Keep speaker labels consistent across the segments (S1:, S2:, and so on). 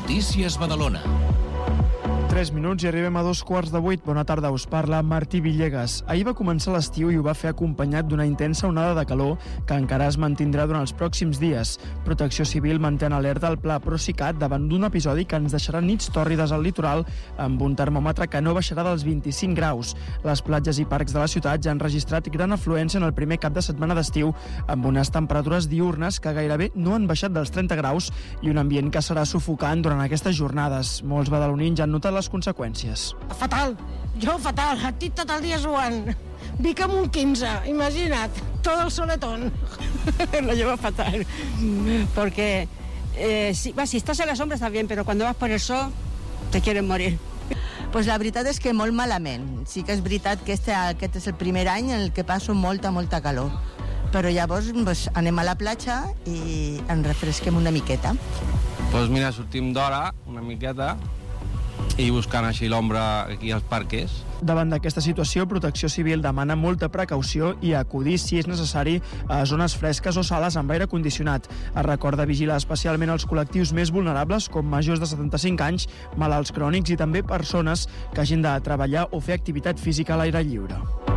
S1: Notícies Badalona.
S2: 3 minuts i arribem a 7:15. Bona tarda, us parla Martí Villegas. Ahir va començar l'estiu i ho va fer acompanyat d'una intensa onada de calor que encara es mantindrà durant els pròxims dies. Protecció Civil manté en alerta el pla Procicat davant d'un episodi que ens deixarà nits tòrrides al litoral amb un termòmetre que no baixarà dels 25 graus. Les platges i parcs de la ciutat ja han registrat gran afluència en el primer cap de setmana d'estiu amb unes temperatures diürnes que gairebé no han baixat dels 30 graus i un ambient que serà sufocant durant aquestes jornades. Molts badalonins ja han notat les conseqüències.
S3: Fatal, jo fatal, estic tot el dia suant. Vic amb un 15, imagina't, todo el soletón. Lo llevo fatal, porque si estás en la sombra está bien, pero cuando vas por el sol te quieren morir.
S4: Pues la veritat és que molt malament. Sí que és veritat que aquest és el primer any en el que passo molta calor. Però llavors anem a la platja i ens refresquem una miqueta.
S5: Doncs mira, sortim d'hora, una miqueta, i buscant així l'ombra aquí als parques.
S2: Davant d'aquesta situació, Protecció Civil demana molta precaució i acudir, si és necessari, a zones fresques o sales amb aire condicionat. Es recorda vigilar especialment els col·lectius més vulnerables, com majors de 75 anys, malalts crònics i també persones que hagin de treballar o fer activitat física a l'aire lliure.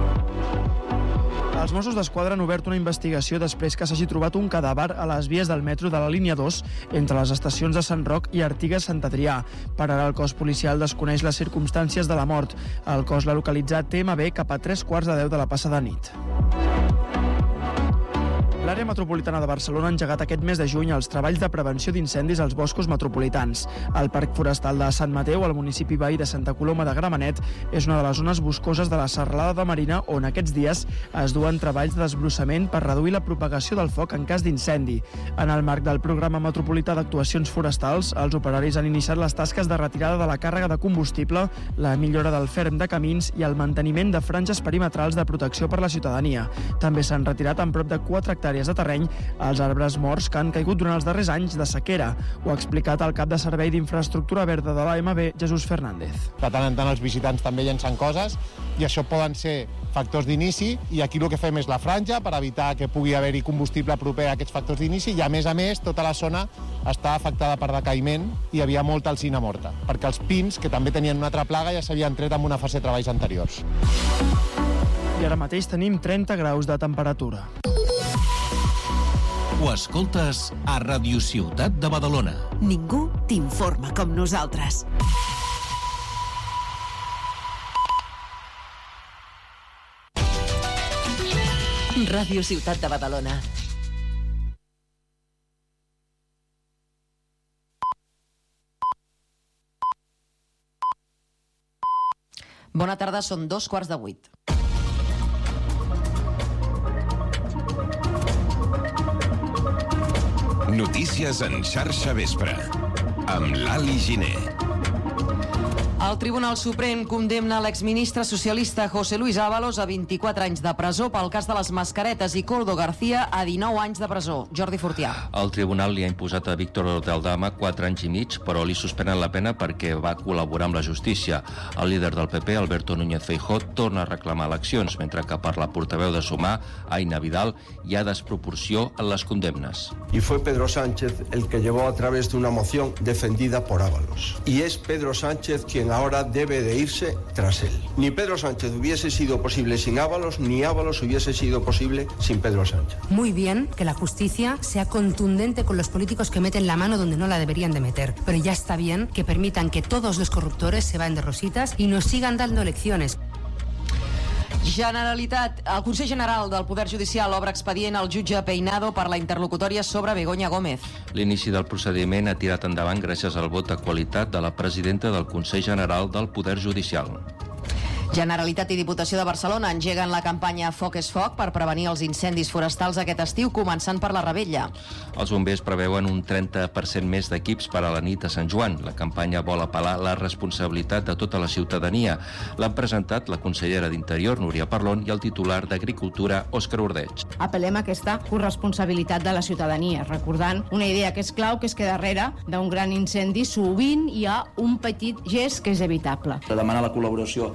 S2: Els Mossos d'Esquadra han obert una investigació després que s'hagi trobat un cadàver a les vies del metro de la línia 2 entre les estacions de Sant Roc i Artigas-Sant Adrià. Per ara el cos policial desconeix les circumstàncies de la mort. El cos l'ha localitzat TMB cap a 9:45 de la passada nit. L'àrea metropolitana de Barcelona ha engegat aquest mes de juny els treballs de prevenció d'incendis als boscos metropolitans. El Parc Forestal de Sant Mateu, al municipi veí de Santa Coloma de Gramenet, és una de les zones boscoses de la Serralada de Marina on aquests dies es duen treballs de desbrossament per reduir la propagació del foc en cas d'incendi. En el marc del programa metropolità d'actuacions forestals, els operaris han iniciat les tasques de retirada de la càrrega de combustible, la millora del ferm de camins i el manteniment de franges perimetrals de protecció per la ciutadania. També s'han retirat en prop de 4 hectàrees de terreny els arbres morts que han caigut durant els darrers anys de sequera. Ho ha explicat el cap de servei d'infraestructura verda de l'AMB, Jesús Fernández.
S6: De tant en tant els visitants també llencen coses i això poden ser factors d'inici i aquí el que fem és la franja per evitar que pugui haver-hi combustible proper a aquests factors d'inici i a més, tota la zona està afectada per decaïment i hi havia molta alzina morta perquè els pins, que també tenien una altra plaga, ja s'havien tret en una fase de treballs anteriors.
S2: I ara mateix tenim 30 graus de temperatura.
S1: Ho escoltes a Ràdio Ciutat de Badalona.
S7: Ningú t'informa com nosaltres. Ràdio Ciutat de Badalona.
S8: Bona tarda, són 7:15.
S1: Notícies en xarxa vespre, amb Lali Giner.
S8: El Tribunal Suprem condemna l'exministre socialista José Luis Ábalos a 24 anys de presó pel cas de les mascaretes i Koldo García a 19 anys de presó. Jordi Fortià.
S9: El tribunal li ha imposat a Víctor Daldama 4 anys i mig, però li suspenen la pena perquè va col·laborar amb la justícia. El líder del PP, Alberto Núñez Feijóo, torna a reclamar eleccions, mentre que per la portaveu de Sumar, Aina Vidal, hi ha desproporció en les condemnes.
S10: Y fue Pedro Sánchez el que llevó a través de una moción defendida por Ábalos. Y es Pedro Sánchez quien ahora debe de irse tras él. Ni Pedro Sánchez hubiese sido posible sin Ábalos, ni Ábalos hubiese sido posible sin Pedro Sánchez.
S11: Muy bien que la justicia sea contundente con los políticos que meten la mano donde no la deberían de meter, pero ya está bien que permitan que todos los corruptores se vayan de rositas y nos sigan dando lecciones.
S8: Generalitat. El Consell General del Poder Judicial obre expedient al jutge Peinado per la interlocutòria sobre Begoña Gómez.
S9: L'inici del procediment ha tirat endavant gràcies al vot de qualitat de la presidenta del Consell General del Poder Judicial.
S8: Generalitat i Diputació de Barcelona engeguen la campanya Foc és Foc per prevenir els incendis forestals aquest estiu, començant per la Rebella.
S9: Els bombers preveuen un 30% més d'equips per a la nit a Sant Joan. La campanya vol apel·lar la responsabilitat de tota la ciutadania. L'han presentat la consellera d'Interior, Núria Parlon, i el titular d'Agricultura, Òscar Ordeig.
S12: Apel·lem a aquesta corresponsabilitat de la ciutadania, recordant una idea que és clau, que és que darrere d'un gran incendi sovint hi ha un petit gest que és evitable.
S13: Demana la col·laboració de tota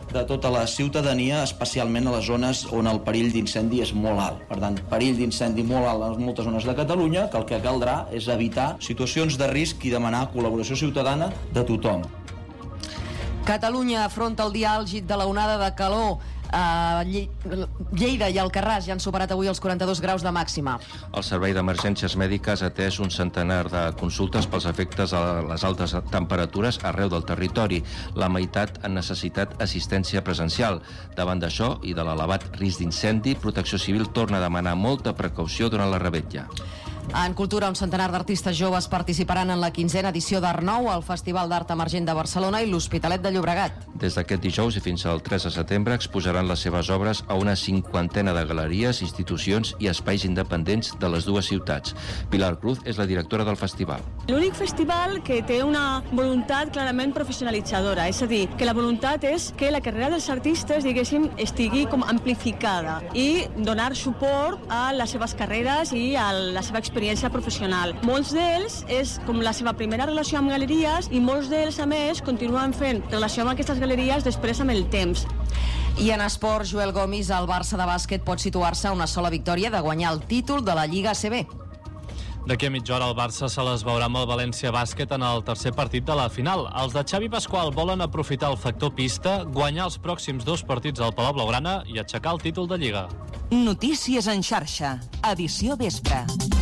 S13: tota la ciutadania, especialment a les zones on el perill d'incendi és molt alt. Per tant, perill d'incendi molt alt en moltes zones de Catalunya, que el que caldrà és evitar situacions de risc i demanar col·laboració ciutadana de tothom.
S8: Catalunya afronta el dia àlgid de la onada de calor. Lleida i Alcarràs ja han superat avui els 42 graus de màxima.
S9: El Servei d'Emergències Mèdiques ha atès un centenar de consultes pels efectes de les altes temperatures arreu del territori. La meitat han necessitat assistència presencial. Davant d'això i de l'elevat risc d'incendi, Protecció Civil torna a demanar molta precaució durant la revetlla.
S8: En cultura, un centenar d'artistes joves participaran en la 15a edició d'Art Nou, al Festival d'Art Emergent de Barcelona i l'Hospitalet de Llobregat.
S9: Des d'aquest dijous i fins al 3 de setembre exposaran les seves obres a una 50ena de galeries, institucions i espais independents de les dues ciutats. Pilar Cruz és la directora del festival.
S14: L'únic festival que té una voluntat clarament professionalitzadora, és a dir, que la voluntat és que la carrera dels artistes, diguéssim, estigui com amplificada i donar suport a les seves carreres i a la seva experiència professional. Molts d'ells és com la seva primera relació amb galeries i molts d'ells, a més, continuen fent relació amb aquestes galeries després amb el temps.
S8: I en esport, Joel Gomis, el Barça de bàsquet pot situar-se a una sola victòria de guanyar el títol de la Lliga ACB.
S15: D'aquí a mitja hora el Barça se les veurà amb el València Bàsquet en el tercer partit de la final. Els de Xavi Pasqual volen aprofitar el factor pista, guanyar els pròxims 2 partits al Palau Blaugrana i aixecar el títol de Lliga.
S7: Notícies en xarxa, edició vespre.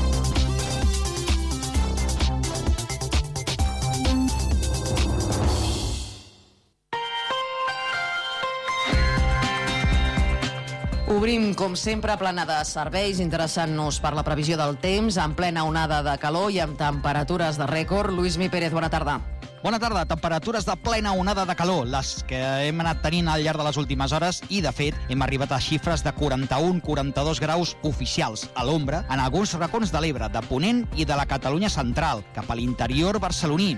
S8: Obrim, com sempre, plana de serveis, interessant-nos per la previsió del temps, en plena onada de calor i amb temperatures de rècord. Lluís Pérez, bona tarda.
S16: Bona tarda. Temperatures de plena onada de calor, les que hem anat tenint al llarg de les últimes hores i, de fet, hem arribat a xifres de 41-42 graus oficials a l'ombra en alguns racons de l'Ebre, de Ponent i de la Catalunya central, cap a l'interior barceloní.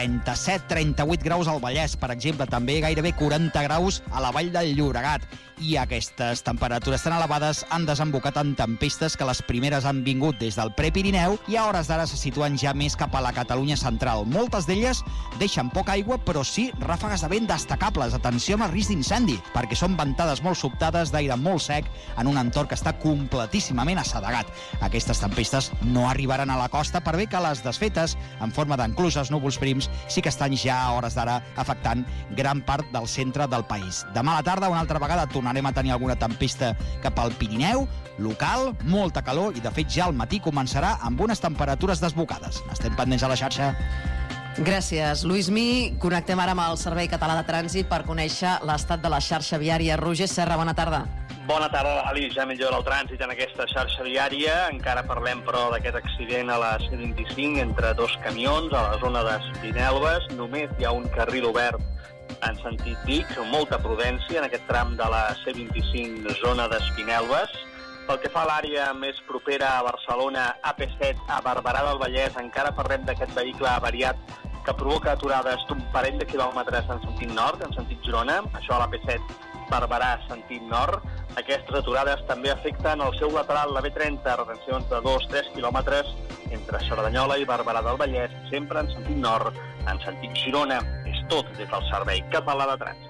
S16: 37-38 graus al Vallès, per exemple, també gairebé 40 graus a la Vall del Llobregat. I aquestes temperatures tan elevades han desembocat en tempestes que les primeres han vingut des del Prepirineu i a hores d'ara se situen ja més cap a la Catalunya central. Moltes d'elles deixen poca aigua, però sí ràfegues de vent destacables. Atenció amb el risc d'incendi, perquè són ventades molt sobtades d'aire molt sec en un entorn que està completíssimament assedegat. Aquestes tempestes no arribaran a la costa, per bé que les desfetes, en forma d'encluses núvols prims, sí que estan ja a hores d'ara afectant gran part del centre del país. Demà a la tarda, una altra vegada, tornarem a tenir alguna tempesta cap al Pirineu, local, molta calor i, de fet, ja al matí començarà amb unes temperatures desbocades. Estem pendents a la xarxa.
S8: Gràcies, Lluís Mi. Connectem ara amb el Servei Català de Trànsit per conèixer l'estat de la xarxa viària. Roger Serra, bona tarda.
S17: Bona tarda, Ali. Ja millora el trànsit en aquesta xarxa viària. Encara parlem, però, d'aquest accident a la C25 entre 2 camions a la zona d'Espinelves. Només hi ha un carril obert en sentit Vic, amb molta prudència en aquest tram de la C25 zona d'Espinelves. Pel que fa a l'àrea més propera a Barcelona, AP7 a Barberà del Vallès, encara parlem d'aquest vehicle avariat que provoca aturades d'un parell de quilòmetres en sentit nord, en sentit Girona, això a l'AP7 Barberà sentit nord. Aquestes aturades també afecten el seu lateral, la B30, retencions de 2-3 quilòmetres entre Cerdanyola i Barberà del Vallès, sempre en sentit nord, en sentit Girona. És tot des del Servei Català de Trànsit.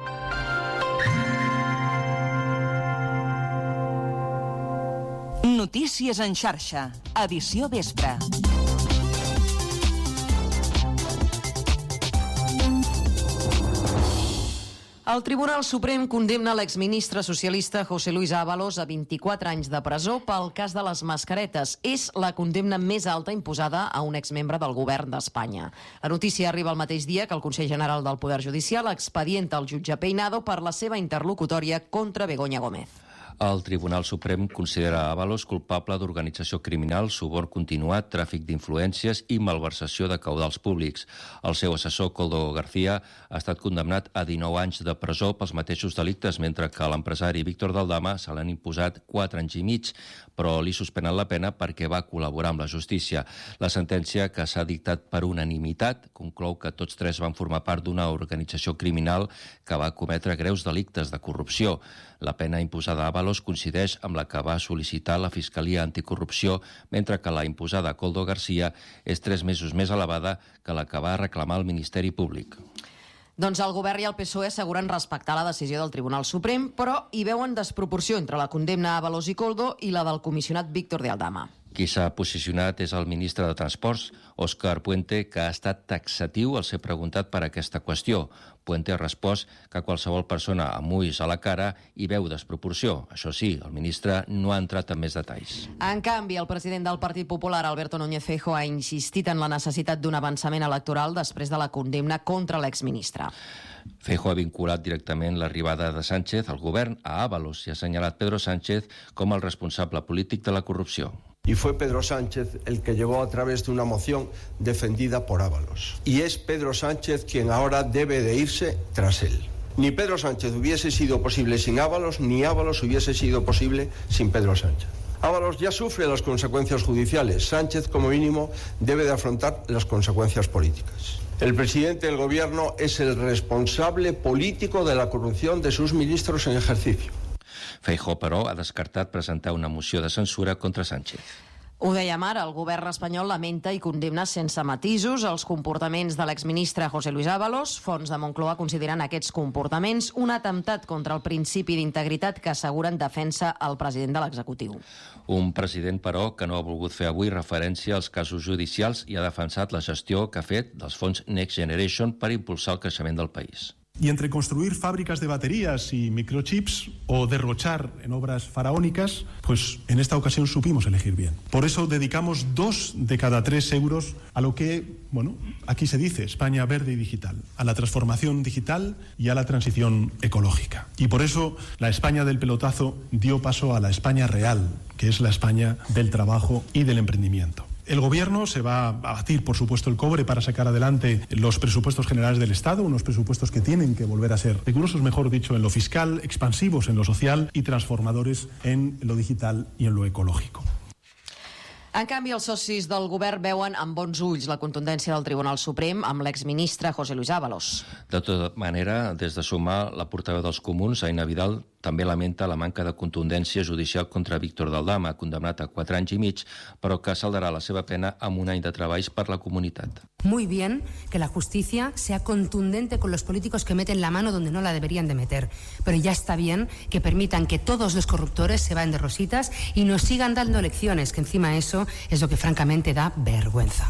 S7: Notícies en xarxa, edició vespre.
S8: El Tribunal Suprem condemna l'exministre socialista José Luis Ábalos a 24 anys de presó pel cas de les mascaretes. És la condemna més alta imposada a un exmembre del govern d'Espanya. La notícia arriba el mateix dia que el Consell General del Poder Judicial expedienta el jutge Peinado per la seva interlocutòria contra Begoña Gómez.
S9: El Tribunal Suprem considera Ábalos culpable d'organització criminal, suborn continuat, tràfic d'influències i malversació de caudals públics. El seu assessor, Koldo García, ha estat condemnat a 19 anys de presó pels mateixos delictes, mentre que a l'empresari Víctor Daldama se l'han imposat 4 anys i mig, però li suspenen la pena perquè va col·laborar amb la justícia. La sentència, que s'ha dictat per unanimitat, conclou que tots 3 van formar part d'una organització criminal que va cometre greus delictes de corrupció. La pena imposada a Ábalos coincideix amb la que va sol·licitar la Fiscalia Anticorrupció, mentre que la imposada a Koldo García és 3 mesos més elevada que la que va reclamar el Ministeri Públic.
S8: Doncs el govern i el PSOE asseguren respectar la decisió del Tribunal Suprem, però hi veuen desproporció entre la condemna a Ábalos i Koldo i la del comissionat Víctor de Aldama.
S9: Qui s'ha posicionat és el ministre de Transports, Òscar Puente, que ha estat taxatiu al ser preguntat per aquesta qüestió. Puente ha respost que qualsevol persona amb ulls a la cara hi veu desproporció. Això sí, el ministre no ha entrat en més detalls.
S8: En canvi, el president del Partit Popular, Alberto Núñez Feijóo, ha insistit en la necessitat d'un avançament electoral després de la condemna contra l'exministre.
S9: Feijóo ha vinculat directament l'arribada de Sánchez al govern a Ábalos i ha assenyalat Pedro Sánchez com el responsable polític de la corrupció.
S10: Y fue Pedro Sánchez el que llevó a través de una moción defendida por Ábalos. Y es Pedro Sánchez quien ahora debe de irse tras él. Ni Pedro Sánchez hubiese sido posible sin Ábalos, ni Ábalos hubiese sido posible sin Pedro Sánchez. Ábalos ya sufre las consecuencias judiciales. Sánchez, como mínimo, debe de afrontar las consecuencias políticas. El presidente del gobierno es el responsable político de la corrupción de sus ministros en ejercicio.
S9: Feijóo, però, ha descartat presentar una moció de censura contra Sánchez.
S8: Ho dèiem ara, el govern espanyol lamenta i condemna sense matisos els comportaments de l'exministre José Luis Ábalos. Fonts de Moncloa consideren aquests comportaments un atemptat contra el principi d'integritat que asseguren defensa el president de l'executiu.
S9: Un president, però, que no ha volgut fer avui referència als casos judicials i ha defensat la gestió que ha fet dels fons Next Generation per impulsar el creixement del país.
S18: Y entre construir fábricas de baterías y microchips o derrochar en obras faraónicas, pues en esta ocasión supimos elegir bien. Por eso dedicamos 2 de cada 3 euros a lo que, bueno, aquí se dice España verde y digital, a la transformación digital y a la transición ecológica. Y por eso la España del pelotazo dio paso a la España real, que es la España del trabajo y del emprendimiento. El Gobierno se va a batir, por supuesto, el cobre para sacar adelante los presupuestos generales del Estado, unos presupuestos que tienen que volver a ser rigurosos, mejor dicho, en lo fiscal, expansivos en lo social y transformadores en lo digital y en lo ecológico.
S8: En canvi, els socis del govern veuen amb bons ulls la contundència del Tribunal Suprem amb l'exministre José Luis Ábalos.
S9: De tota manera, des de sumar, la portaveu dels Comuns, Aina Vidal, també lamenta la manca de contundència judicial contra Víctor de Aldama, condemnat a 4 anys i mig, però que saldarà la seva pena amb 1 any de treballs per la comunitat.
S11: Muy bien que la justicia sea contundente con los políticos que meten la mano donde no la deberían de meter, pero ya está bien que permitan que todos los corruptores se vayan de rositas y nos sigan dando lecciones, que encima eso es lo que francamente da vergüenza.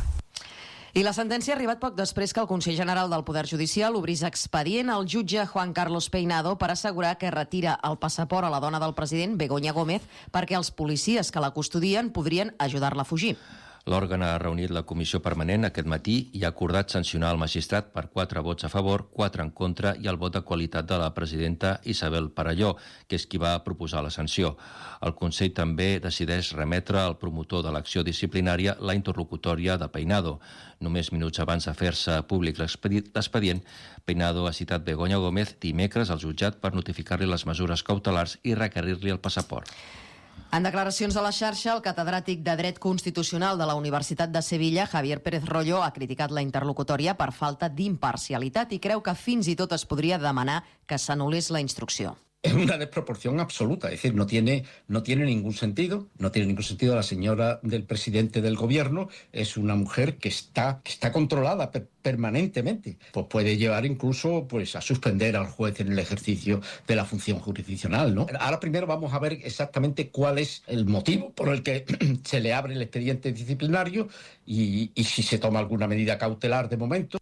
S8: I la sentència ha arribat poc després que el Consell General del Poder Judicial obrís expedient al jutge Juan Carlos Peinado per assegurar que retira el passaport a la dona del president, Begoña Gómez, perquè els policies que la custodien podrien ajudar-la a fugir.
S9: L'òrgan ha reunit la comissió permanent aquest matí i ha acordat sancionar el magistrat per 4 vots a favor, 4 en contra i el vot de qualitat de la presidenta Isabel Parelló, que és qui va proposar la sanció. El Consell també decideix remetre al promotor de l'acció disciplinària la interlocutòria de Peinado. Només minuts abans de fer-se públic l'expedient, Peinado ha citat Begoña Gómez dimecres al jutjat per notificar-li les mesures cautelars i requerir-li el passaport.
S8: En declaracions a la xarxa, el catedràtic de Dret Constitucional de la Universitat de Sevilla, Javier Pérez Royo, ha criticat la interlocutòria per falta d'imparcialitat i creu que fins i tot es podria demanar que s'anul·lés la instrucció.
S19: Es una desproporción absoluta, es decir, no tiene ningún sentido, la señora del presidente del gobierno es una mujer que está controlada permanentemente, pues puede llevar incluso a suspender al juez en el ejercicio de la función jurisdiccional, ¿no? Ahora primero vamos a ver exactamente cuál es el motivo por el que se le abre el expediente disciplinario y si se toma alguna medida cautelar de momento.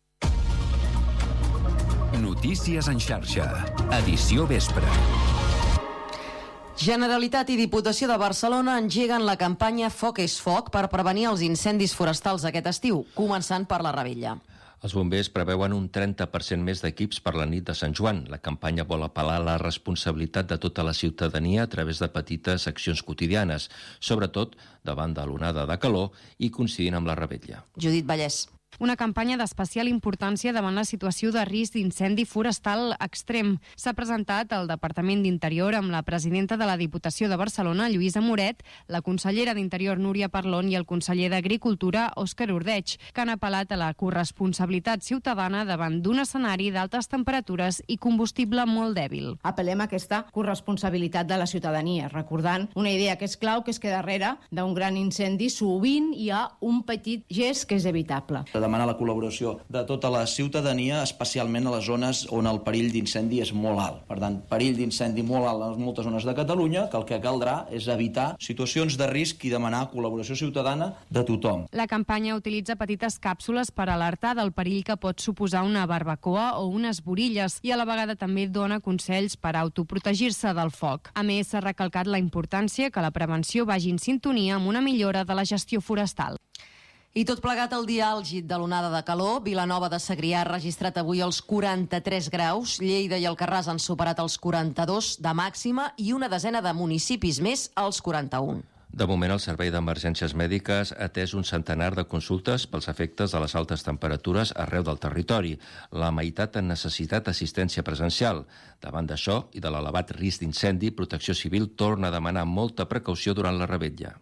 S1: Notícies en xarxa, edició vespre.
S8: Generalitat i Diputació de Barcelona engeguen la campanya Foc és Foc per prevenir els incendis forestals aquest estiu, començant per la Rebella.
S9: Els bombers preveuen un 30% més d'equips per la nit de Sant Joan. La campanya vol apel·lar a la responsabilitat de tota la ciutadania a través de petites accions quotidianes, sobretot davant de l'onada de calor i coincidint amb la Rebella.
S8: Judit Vallès.
S20: Una campanya d'especial importància davant la situació de risc d'incendi forestal extrem. S'ha presentat al Departament d'Interior amb la presidenta de la Diputació de Barcelona, Lluïsa Moret, la consellera d'Interior, Núria Parlon, i el conseller d'Agricultura, Òscar Ordeig, que han apel·lat a la corresponsabilitat ciutadana davant d'un escenari d'altes temperatures i combustible molt dèbil.
S12: Apel·lem a aquesta corresponsabilitat de la ciutadania, recordant una idea que és clau, que és que darrere d'un gran incendi sovint hi ha un petit gest que és evitable.
S13: La demanar la col·laboració de tota la ciutadania, especialment a les zones on el perill d'incendi és molt alt. Per tant, perill d'incendi molt alt en moltes zones de Catalunya, que el que caldrà és evitar situacions de risc i demanar col·laboració ciutadana de tothom.
S20: La campanya utilitza petites càpsules per alertar del perill que pot suposar una barbacoa o unes borilles i a la vegada també dona consells per autoprotegir-se del foc. A més, s'ha recalcat la importància que la prevenció vagi en sintonia amb una millora de la gestió forestal.
S8: I tot plegat el dia àlgid de l'onada de calor, Vilanova de Segrià ha registrat avui els 43 graus, Lleida i Alcarràs han superat els 42 de màxima i una desena de municipis més als 41.
S9: De moment, el Servei d'Emergències Mèdiques ha atès un centenar de consultes pels efectes de les altes temperatures arreu del territori. La meitat han necessitat assistència presencial. Davant d'això i de l'elevat risc d'incendi, Protecció Civil torna a demanar molta precaució durant la revetlla.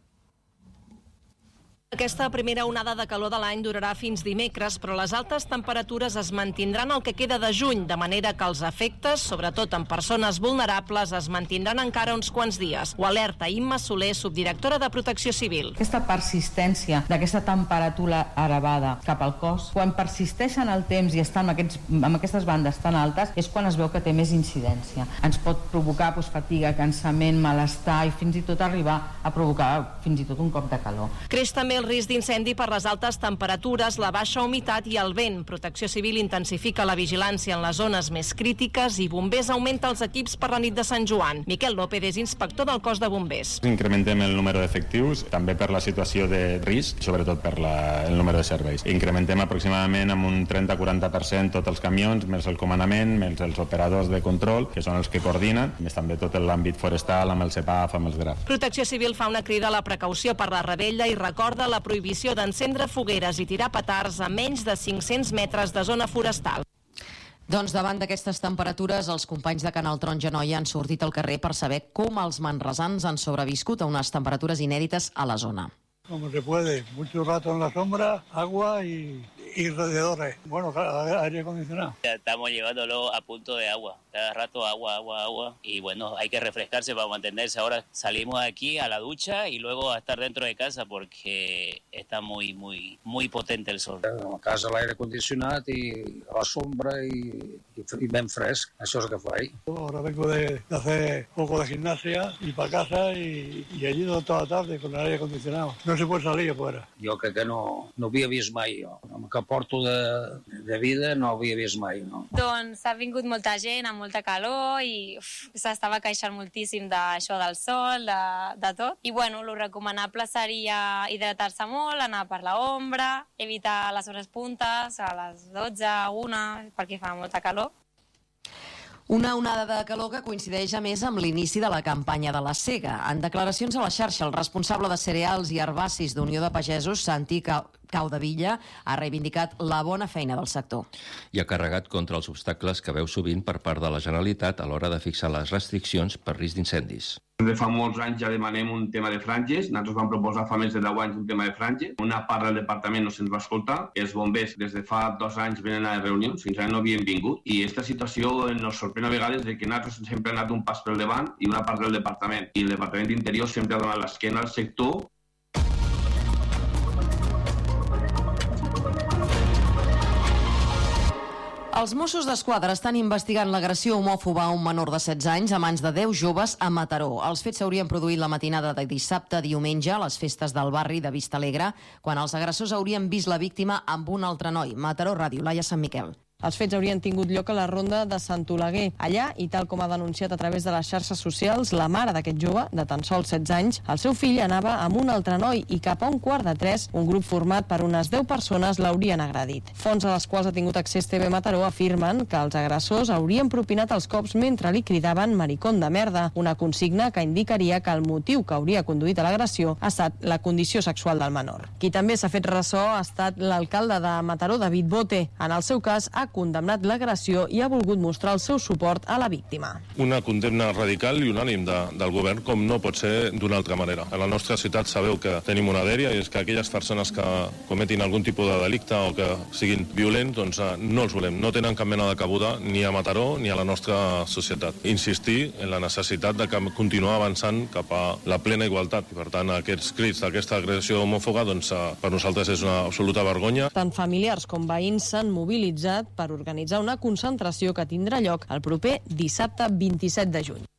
S21: Aquesta primera onada de calor de l'any durarà fins dimecres, però les altes temperatures es mantindran el que queda de juny, de manera que els efectes, sobretot en persones vulnerables, es mantindran encara uns quants dies. Ho alerta Imma Soler, subdirectora de Protecció Civil.
S22: Aquesta persistència d'aquesta temperatura elevada cap al cos, quan persisteix en el temps i estan amb aquestes bandes tan altes, és quan es veu que té més incidència. Ens pot provocar fatiga, cansament, malestar i fins i tot arribar a provocar fins i tot un cop de calor.
S21: Creix també el risc d'incendi per les altes temperatures, la baixa humitat i el vent. Protecció Civil intensifica la vigilància en les zones més crítiques i Bombers augmenta els equips per la nit de Sant Joan. Miquel López és inspector del cos de bombers.
S23: Incrementem el número d'efectius, també per la situació de risc, sobretot per el número de serveis. Incrementem aproximadament amb un 30-40% tots els camions, més el comandament, més els operadors de control, que són els que coordinen, més també tot l'àmbit forestal, amb el CEPAF, amb els GRAF.
S21: Protecció Civil fa una crida a la precaució per la revetlla i recorda la prohibició d'encendre fogueres i tirar petards a menys de 500 metres de zona forestal.
S8: Doncs davant d'aquestes temperatures, els companys de Canal Taronja Noia han sortit al carrer per saber com els manresans han sobreviscut a unes temperatures inèdites a la zona.
S24: Como se puede, mucho rato en la sombra, agua y radiadores. Bueno, aire acondicionado.
S25: Estamos llevándolo a punto de agua. Cada rato agua. Y bueno, hay que refrescarse para mantenerse. Ahora salimos aquí a la ducha y luego a estar dentro de casa porque está muy potente el sol.
S26: A casa l'aire condicionat i a la sombra i ben fresc. Això és el que faig.
S24: Ahora vengo de hacer poco de gimnasia y para casa y allí toda la tarde con el aire acondicionado. No se puede salir afuera.
S26: Jo crec que no havia vist mai. Amb el que porto de vida no havia vist mai. No.
S27: Doncs ha vingut molta gent amb molta calor i s'estava queixant moltíssim d'això del sol, de tot. I bueno, el recomanable seria hidratar-se molt, anar per l'ombra, evitar les hores puntes a les 12, 1, perquè fa molta calor.
S8: Una onada de calor que coincideix a més amb l'inici de la campanya de la sega. En declaracions a la xarxa, el responsable de cereals i herbacis d'Unió de Pagesos, Santi Caudevilla, ha reivindicat la bona feina del sector.
S9: I ha carregat contra els obstacles que veu sovint per part de la Generalitat a l'hora de fixar les restriccions per risc d'incendis.
S28: De fa molts anys ja demanem un tema de franges. Nosaltres vam proposar fa més de 10 anys un tema de franges. Una part del departament no se'ns va escoltar. Els bombers des de fa 2 anys venen a les reunions, fins ara no havien vingut. I aquesta situació ens sorprèn a vegades de que nosaltres sempre hem anat un pas pel davant i una part del departament. I el Departament d'Interior sempre ha donat l'esquena al sector.
S8: Els Mossos d'Esquadra estan investigant l'agressió homòfoba a un menor de 16 anys a mans de 10 joves a Mataró. Els fets s'haurien produït la matinada de dissabte a diumenge a les festes del barri de Vistalegre, quan els agressors haurien vist la víctima amb un altre noi. Mataró Ràdio, Laia Sant Miquel.
S29: Els fets haurien tingut lloc a la ronda de Sant Oleguer. Allà, i tal com ha denunciat a través de les xarxes socials, la mare d'aquest jove, de tan sols 16 anys, el seu fill anava amb un altre noi i cap a 2:15, un grup format per unes 10 persones l'haurien agredit. Fonts a les quals ha tingut accés TV Mataró afirmen que els agressors haurien propinat els cops mentre li cridaven maricón de merda, una consigna que indicaria que el motiu que hauria conduït a l'agressió ha estat la condició sexual del menor. Qui també s'ha fet ressò ha estat l'alcalde de Mataró, David Bote. En el seu cas, ha condemnat l'agressió i ha volgut mostrar el seu suport a la víctima.
S2: Una condemna radical i unànim del govern, com no pot ser d'una altra manera. A la nostra ciutat sabeu que tenim una dèria i és que aquelles persones que cometin algun tipus de delicte o que siguin violents, doncs no els volem. No tenen cap mena de cabuda ni a Mataró ni a la nostra societat. Insistir en la necessitat de continuar avançant cap a la plena igualtat. I, per tant, aquests crits d'aquesta agressió homòfoba, doncs, per nosaltres és una absoluta vergonya.
S29: Tant familiars com veïns s'han mobilitzat per organitzar una concentració que tindrà lloc el proper dissabte 27 de juny.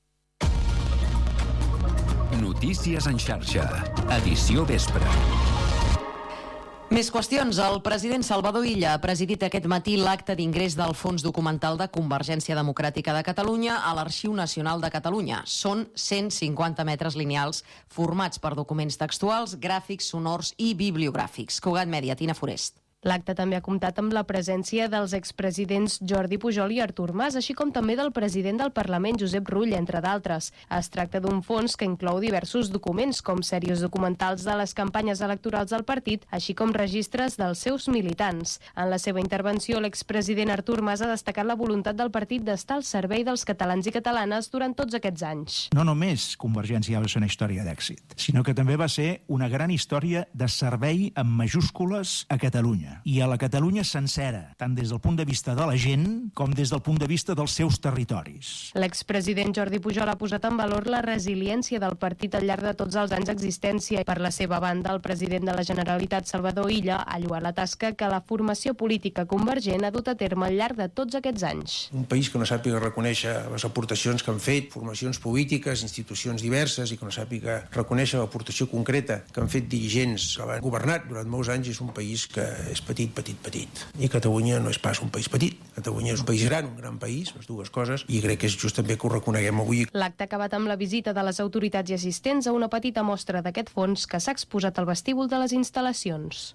S1: Notícies en xarxa, edició vespre.
S8: Més qüestions. El president Salvador Illa ha presidit aquest matí l'acte d'ingrés del Fons Documental de Convergència Democràtica de Catalunya a l'Arxiu Nacional de Catalunya. Són 150 metres lineals formats per documents textuals, gràfics, sonors i bibliogràfics. Cugat Mèdia, Tina Forest.
S3: L'acte també ha comptat amb la presència dels expresidents Jordi Pujol i Artur Mas, així com també del president del Parlament, Josep Rull, entre d'altres. Es tracta d'un fons que inclou diversos documents, com sèries documentals de les campanyes electorals del partit, així com registres dels seus militants. En la seva intervenció, l'expresident Artur Mas ha destacat la voluntat del partit d'estar al servei dels catalans i catalanes durant tots aquests anys.
S4: No només Convergència va ser una història d'èxit, sinó que també va ser una gran història de servei amb majúscules a Catalunya. I a la Catalunya sencera, tant des del punt de vista de la gent com des del punt de vista dels seus territoris.
S3: L'expresident Jordi Pujol ha posat en valor la resiliència del partit al llarg de tots els anys d'existència i, per la seva banda, el president de la Generalitat, Salvador Illa, ha lloat la tasca que la formació política convergent ha dut a terme al llarg de tots aquests anys.
S5: Un país que no sàpiga reconèixer les aportacions que han fet formacions polítiques, institucions diverses, i que no sàpiga reconèixer l'aportació concreta que han fet dirigents que han governat durant molts anys, és un país que és petit. I Catalunya no és pas un país petit. Catalunya és un país gran, un gran país, les dues coses, i crec que és just també que ho reconeguem avui.
S3: L'acte ha acabat amb la visita de les autoritats i assistents a una petita mostra d'aquest fons que s'ha exposat al vestíbul de les instal·lacions.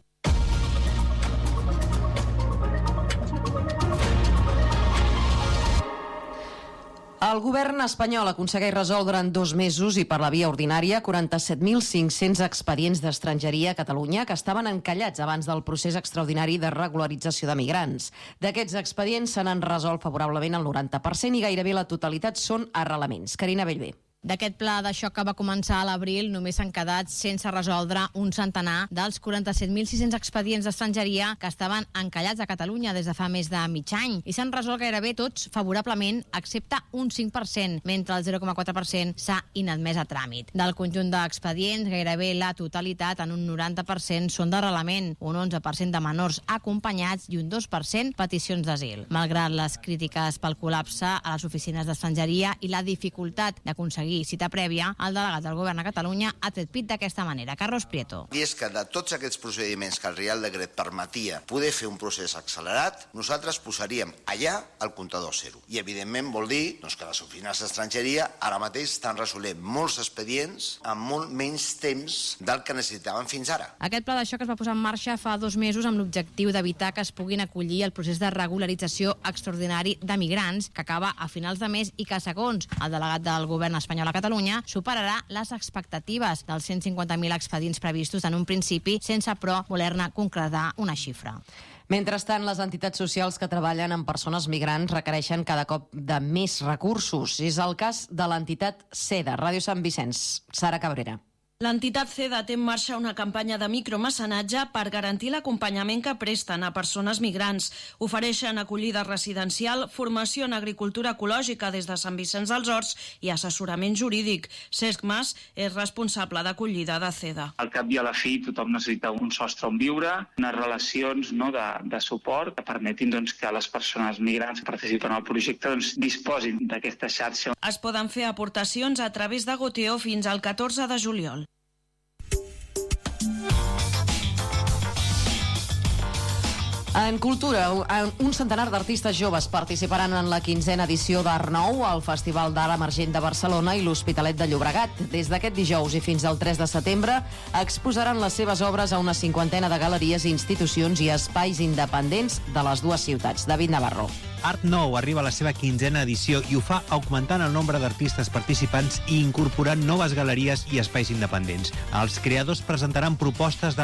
S8: El govern espanyol aconsegueix resoldre en 2 mesos i per la via ordinària 47.500 expedients d'estrangeria a Catalunya que estaven encallats abans del procés extraordinari de regularització de migrants. D'aquests expedients se n'han resolt favorablement el 90% i gairebé la totalitat són arrelaments. Carina Bellver.
S6: D'aquest pla de xoc que va començar a l'abril, només s'han quedat sense resoldre un centenar dels 47.600 expedients d'estrangeria que estaven encallats a Catalunya des de fa més de mig any i s'han resolt gairebé tots favorablement, excepte un 5%, mentre el 0,4% s'ha inadmès a tràmit. Del conjunt d'expedients, gairebé la totalitat, en un 90%, són d'arrelament, un 11% de menors acompanyats i un 2% peticions d'asil. Malgrat les crítiques pel col·lapse a les oficines d'estrangeria i la dificultat d'aconseguir cita prèvia, el delegat del govern a Catalunya ha tret pit d'aquesta manera. Carlos Prieto.
S14: I és que de tots aquests procediments que el Reial Decret permetia poder fer un procés accelerat, nosaltres posaríem allà el comptador zero. I evidentment vol dir que les oficines d'estrangeria ara mateix estan resolent molts expedients amb molt menys temps del que necessitaven fins ara.
S6: Aquest pla de xoc es va posar en marxa fa 2 mesos amb l'objectiu d'evitar que es puguin acollir el procés de regularització extraordinari de migrants que acaba a finals de mes i que, segons el delegat del govern espanyol a Catalunya, superarà les expectatives dels 150.000 expedients previstos en un principi, sense, però, voler-ne concretar una xifra.
S8: Mentrestant, les entitats socials que treballen amb persones migrants requereixen cada cop de més recursos. És el cas de l'entitat CEDA. Ràdio Sant Vicenç. Sara Cabrera.
S15: L'entitat CEDA té en marxa una campanya de micromecenatge per garantir l'acompanyament que presten a persones migrants. Ofereixen acollida residencial, formació en agricultura ecològica des de Sant Vicenç dels Horts i assessorament jurídic. Cesc Mas és responsable d'acollida de CEDA.
S16: Al cap i a la fi tothom necessita un sostre on viure, unes relacions de suport que permetin que les persones migrants que participen al projecte disposin d'aquesta xarxa.
S15: Es poden fer aportacions a través de Goteo fins al 14 de juliol.
S8: En cultura, un centenar d'artistes joves participaran en la 15a edició d'Art Nou, al Festival d'Art Emergent de Barcelona i l'Hospitalet de Llobregat. Des d'aquest dijous i fins al 3 de setembre exposaran les seves obres a una 50ena de galeries, institucions i espais independents de les dues ciutats. David Navarro.
S17: Art Nou arriba a la seva 15a edició i ho fa augmentant el nombre d'artistes participants i incorporant noves galeries i espais independents. Els creadors presentaran propostes d'art